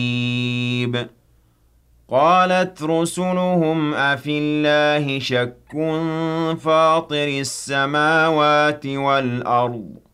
مُرِيبٍ قالت رسلهم أفي الله شك فاطر السماوات والأرض